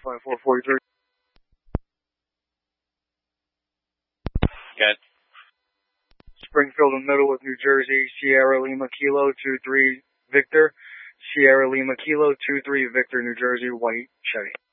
2443. Good. Springfield and Middleworth, New Jersey, Sierra Lima Kilo 23 Victor. Sierra Lima Kilo 23 Victor, New Jersey, white Chevy.